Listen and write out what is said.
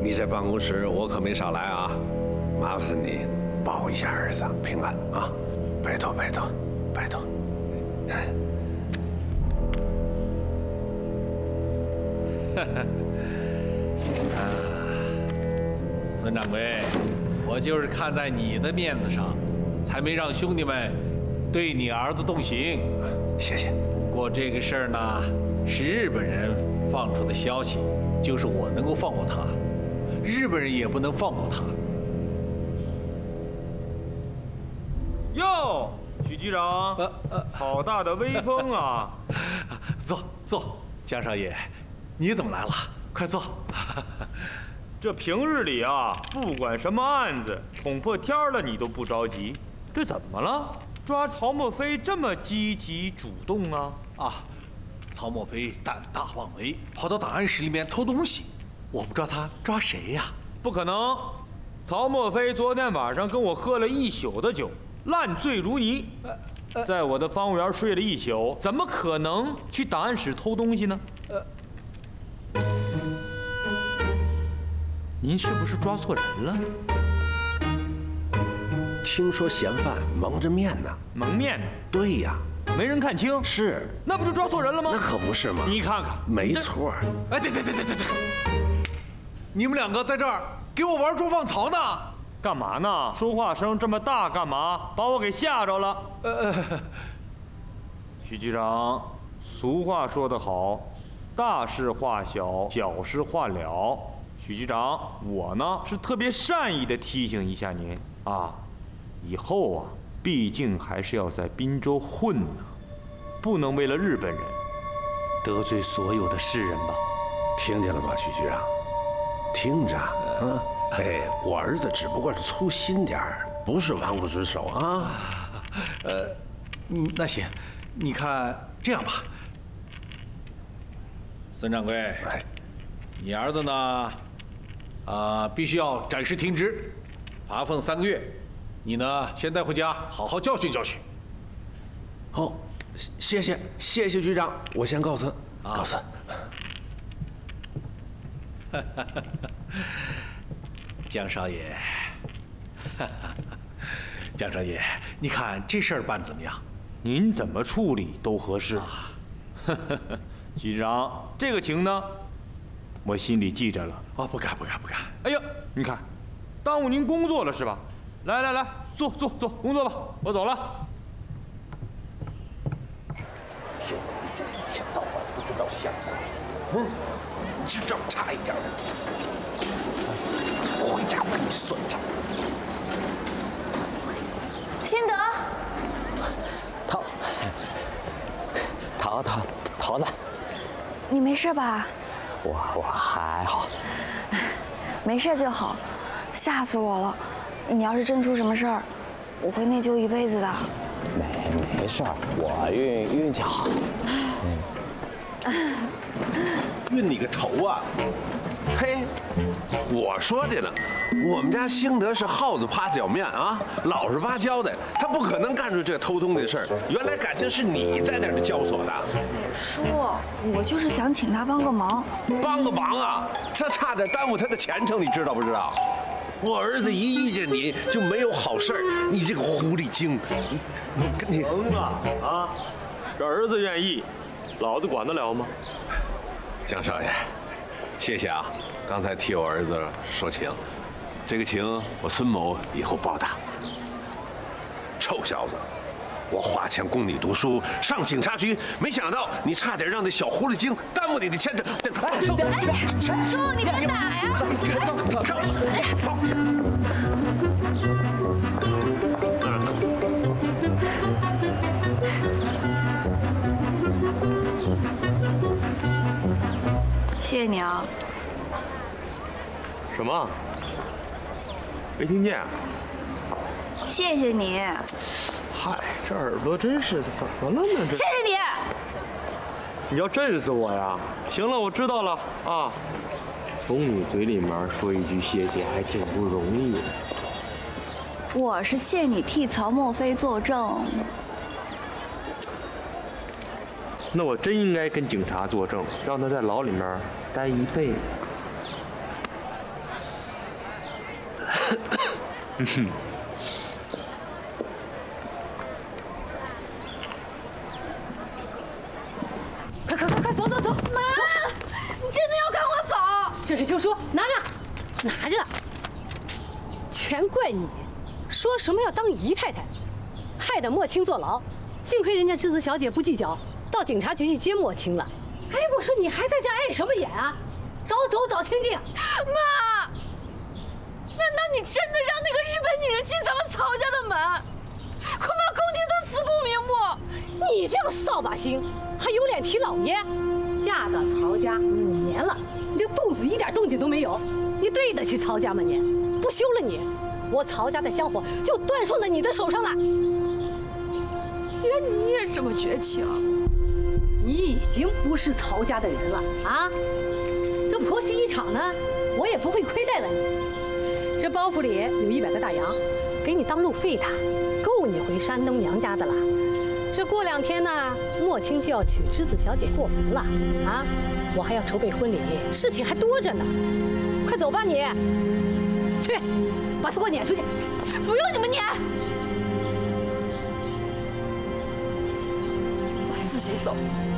你这办公室我可没少来啊，麻烦你保一下儿子平安啊，拜托拜托拜托。 孙掌柜，我就是看在你的面子上，才没让兄弟们对你儿子动刑。 谢谢。 不过这个事儿呢，是日本人放出的消息，就是我能够放过他，日本人也不能放过他。 哟，许局长，好大的威风啊！ 坐，江少爷，你怎么来了？快坐。 这平日里啊，不管什么案子，捅破天了你都不着急，这怎么了？抓曹墨飞这么积极主动啊？ 曹墨飞胆大妄为，跑到档案室里面偷东西，我不知道他抓谁呀？ 不可能，曹墨飞昨天晚上跟我喝了一宿的酒，烂醉如泥，在我的方务员睡了一宿，怎么可能去档案室偷东西呢？您是不是抓错人了？ 听说嫌犯蒙着面呢。 蒙面？ 对呀， 没人看清。 是， 那不就抓错人了吗？ 那可不是嘛。 你看看， 没错。 哎，对，你们两个在这儿给我玩捉放曹呢？ 干嘛呢？说话声这么大干嘛？把我给吓着了。许局长，俗话说得好，大事化小，小事化了。许局长，我呢是特别善意的提醒一下您啊，以后啊，毕竟还是要在滨州混呢，不能为了日本人得罪所有的世人吧？ 听见了吗，许局长？听着，我儿子只不过是粗心点儿，不是玩忽职守啊。 那行，你看这样吧，孙掌柜，你儿子呢？必须要暂时停职，罚俸3个月。你呢，先带回家，好好教训教训。 好，谢谢局长，我先告辞。告辞。 江少爷，江少爷，你看这事儿办怎么样？ 您怎么处理都合适。局长，这个情呢，我心里记着了。 不敢。 哎呀，你看，耽误您工作了是吧？来，坐，工作吧，我走了。 天哪，你这一天到晚不知道想的，智商差一点的，回家我给你算账。 辛德， 桃子， 你没事吧？ 我还好， 没事就好，吓死我了！你要是真出什么事儿，我会内疚一辈子的。 没事儿，我运气好。 运你个头啊！嘿，我说的呢，我们家兴德是耗子趴脚面啊，老实巴交的，他不可能干出这偷东西的事儿。原来感情是你在那儿教唆的。 叔，我就是想请他帮个忙。 帮个忙啊！这差点耽误他的前程，你知道不知道？我儿子一遇见你就没有好事儿，你这个狐狸精！你能啊！这儿子愿意，老子管得了吗？ 江少爷，谢谢啊！刚才替我儿子说情，这个情我孙某以后报答。臭小子，我花钱供你读书，上警察局，没想到你差点让那小狐狸精耽误你的前程。 叔，你别打呀！ 放下！ 谢谢你啊。 什么？没听见？ 谢谢你。 嗨，这耳朵真是的，怎么了呢？ 谢谢你。 你要震死我呀！行了，我知道了啊。从你嘴里面说一句谢谢，还挺不容易的。 我是谢你替曹墨飞作证。 那我真应该跟警察作证，让他在牢里面待一辈子。 快走！妈，你真的要赶我走？这是休书，拿着。全怪你，说什么要当姨太太，害得莫青坐牢。幸亏人家栀子小姐不计较，到警察局去接莫青了。哎，我说你还在这碍什么眼啊？早清静。 妈，难道你真的让那个日本女人进咱们曹家的门？恐怕宫廷都死不瞑目。 你这个扫把星，还有脸提老爷？嫁到曹家5年了，你这肚子一点动静都没有，你对得起曹家吗？你不休了你，我曹家的香火就断送在你的手上了。 原来你也这么绝情， 你已经不是曹家的人了啊！这婆媳一场呢，我也不会亏待了你。这包袱里有100个大洋，给你当路费的，够你回山东娘家的了。这过2天呢，莫青就要娶栀子小姐过门了啊！我还要筹备婚礼，事情还多着呢。快走吧你，去把他给我撵出去。 不用你们撵，我自己走。